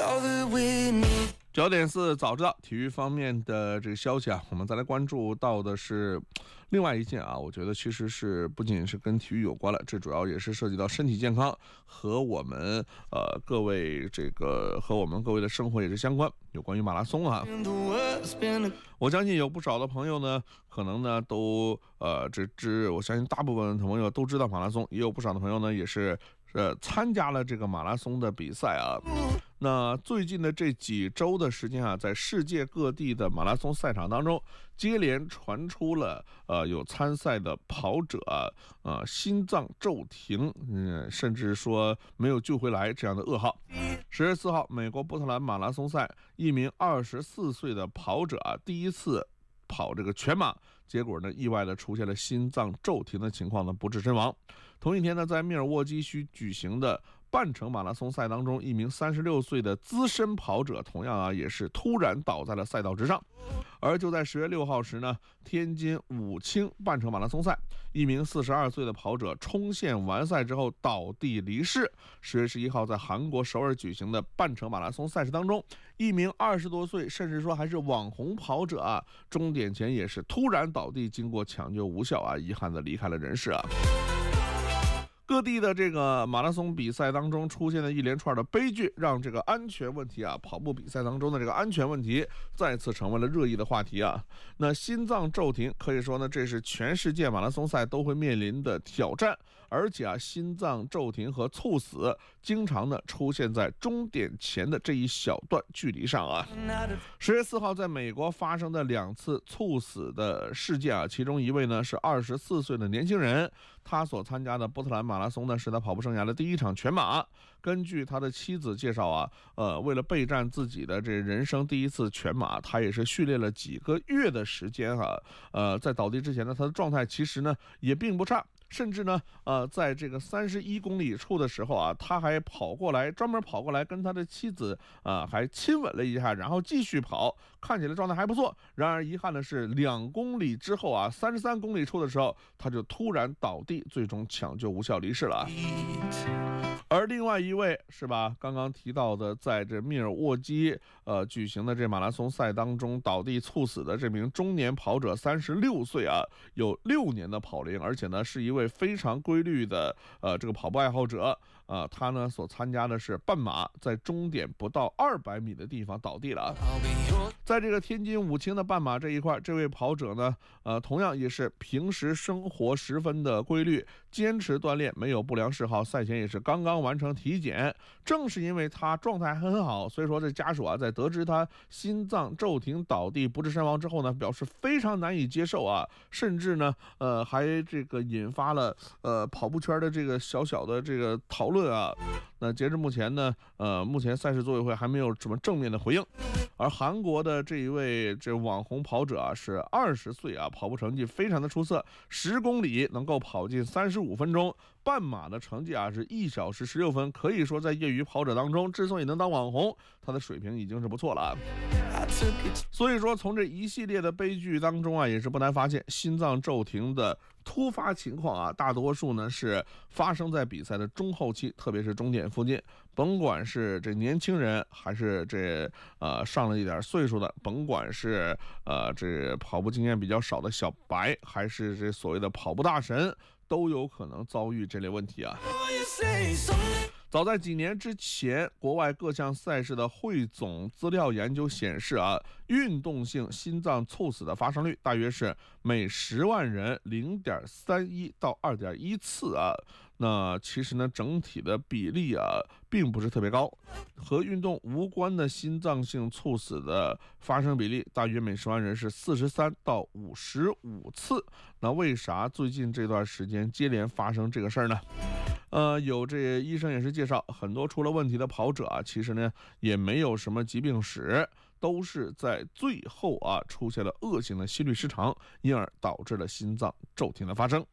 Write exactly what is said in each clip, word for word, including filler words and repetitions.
九点四早知道体育方面的这个消息啊，我们再来关注到的是另外一件啊，我觉得其实是不仅是跟体育有关了，这主要也是涉及到身体健康和我们呃各位这个和我们各位的生活也是相关，有关于马拉松啊。我相信有不少的朋友呢，可能呢都呃这这，我相信大部分朋友都知道马拉松，也有不少的朋友呢也是呃参加了这个马拉松的比赛啊。那最近的这几周的时间啊，在世界各地的马拉松赛场当中，接连传出了呃有参赛的跑者啊、呃、心脏骤停，嗯，甚至说没有救回来这样的噩耗。十月四号，美国波特兰马拉松赛，一名二十四岁的跑者啊，第一次跑这个全马，结果呢，意外的出现了心脏骤停的情况呢，不治身亡。同一天呢，在密尔沃基区举行的半程马拉松赛当中，一名三十六岁的资深跑者同样啊也是突然倒在了赛道之上。而就在十月六号时呢，天津武清半程马拉松赛，一名四十二岁的跑者冲线完赛之后倒地离世。十月十一号，在韩国首尔举行的半程马拉松赛事当中，一名二十多岁甚至说还是网红跑者啊，终点前也是突然倒地，经过抢救无效啊，遗憾的离开了人世啊。各地的这个马拉松比赛当中出现的一连串的悲剧，让这个安全问题啊，跑步比赛当中的这个安全问题再次成为了热议的话题啊。那心脏骤停可以说呢，这是全世界马拉松赛都会面临的挑战，而且啊，心脏骤停和猝死经常的出现在终点前的这一小段距离上啊。十月四号，在美国发生的两次猝死的事件啊，其中一位呢是二十四岁的年轻人，他所参加的波特兰马拉松呢是他跑步生涯的第一场全马。根据他的妻子介绍啊，呃，为了备战自己的这人生第一次全马，他也是训练了几个月的时间哈、啊。呃，在倒地之前呢，他的状态其实呢也并不差。甚至呢，呃，在这个三十一公里处的时候啊，他还跑过来，专门跑过来跟他的妻子啊、呃，还亲吻了一下，然后继续跑，看起来状态还不错。然而遗憾的是，两公里之后啊，三十三公里处的时候，他就突然倒地，最终抢救无效离世了。而另外一位是吧，刚刚提到的，在这密尔沃基呃举行的这马拉松赛当中倒地猝死的这名中年跑者，三十六岁啊，有六年的跑龄，而且呢是一位非常规律的呃这个跑步爱好者啊、呃，他呢所参加的是半马，在终点不到二百米的地方倒地了。在这个天津武清的半马这一块，这位跑者呢，呃，同样也是平时生活十分的规律，坚持锻炼，没有不良嗜好，赛前也是刚刚完成体检。正是因为他状态很好，所以说这家属啊，在得知他心脏骤停倒地不治身亡之后呢，表示非常难以接受啊，甚至呢，呃，还这个引发了呃跑步圈的这个小小的这个讨论啊。那截至目前呢，呃，目前赛事组委会还没有什么正面的回应。而韩国的这一位这网红跑者啊，是二十岁啊，跑步成绩非常的出色，十公里能够跑进三十五分钟，半马的成绩啊是一小时十六分，可以说在业余跑者当中，之所以能当网红，他的水平已经是不错了。所以说，从这一系列的悲剧当中啊，也是不难发现，心脏骤停的突发情况啊，大多数呢是发生在比赛的中后期，特别是终点附近。甭管是这年轻人，还是这呃上了一点岁数的，甭管是呃这跑步经验比较少的小白，还是这所谓的跑步大神，都有可能遭遇这类问题啊。早在几年之前，国外各项赛事的汇总资料研究显示啊，运动性心脏猝死的发生率大约是每十万人 零点三一到二点一次啊。那其实呢，整体的比例啊，并不是特别高。和运动无关的心脏性猝死的发生比例大约每十万人是四十三到五十五次。那为啥最近这段时间接连发生这个事儿呢？呃，有这医生也是介绍，很多出了问题的跑者啊，其实呢也没有什么疾病史，都是在最后啊出现了恶性的心律失常，因而导致了心脏骤停的发生。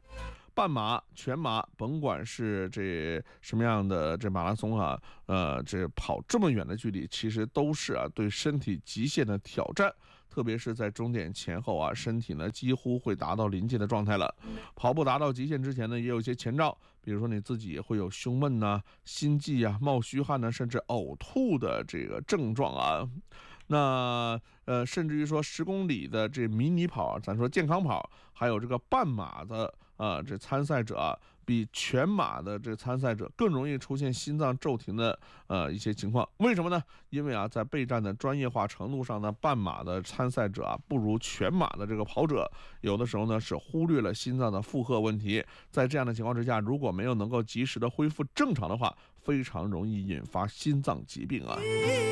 半马、全马，甭管是这什么样的这马拉松啊，呃，这跑这么远的距离，其实都是啊对身体极限的挑战。特别是在终点前后啊，身体呢几乎会达到临界的状态了。跑步达到极限之前呢，也有一些前兆，比如说你自己会有胸闷呐、啊、心悸啊、冒虚汗呢、啊，甚至呕吐的这个症状啊。那呃，甚至于说十公里的这迷你跑，咱说健康跑，还有这个半马的啊、呃，这参赛者啊，比全马的这参赛者更容易出现心脏骤停的呃一些情况。为什么呢？因为啊，在备战的专业化程度上呢，半马的参赛者啊，不如全马的这个跑者，有的时候呢是忽略了心脏的负荷问题。在这样的情况之下，如果没有能够及时的恢复正常的话，非常容易引发心脏疾病啊。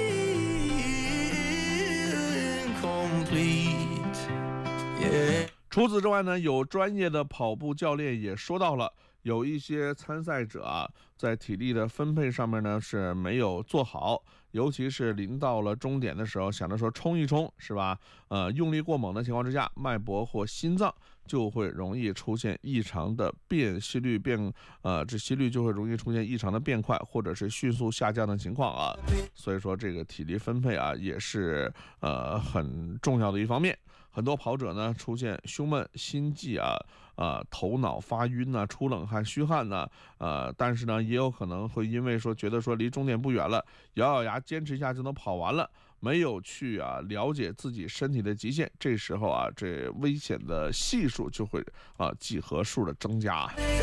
除此之外呢，有专业的跑步教练也说到了，有一些参赛者啊，在体力的分配上面呢是没有做好，尤其是临到了终点的时候，想着说冲一冲，是吧？呃，用力过猛的情况之下，脉搏或心脏就会容易出现异常的变心率变，呃，这心率就会容易出现异常的变快，或者是迅速下降的情况啊。所以说，这个体力分配啊，也是呃很重要的一方面。很多跑者呢出现胸闷、心悸啊、呃头脑发晕呐、啊、出冷汗、虚汗呐、啊，呃，但是呢也有可能会因为说觉得说离终点不远了，咬咬牙坚持一下就能跑完了，没有去啊了解自己身体的极限，这时候啊这危险的系数就会啊几何数的增加。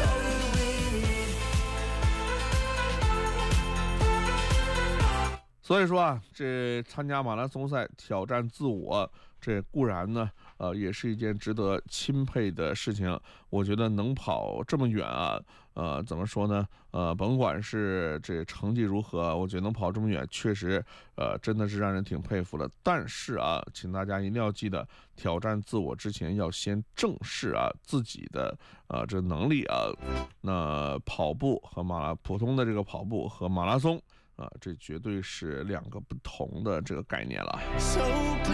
所以说啊，这参加马拉松赛挑战自我，这固然呢，呃，也是一件值得钦佩的事情。我觉得能跑这么远啊，呃，怎么说呢？呃，甭管是这成绩如何，我觉得能跑这么远，确实，呃，真的是让人挺佩服的。但是啊，请大家一定要记得，挑战自我之前要先正视啊自己的呃这能力啊。那跑步和马拉普通的这个跑步和马拉松。啊，这绝对是两个不同的这个概念了。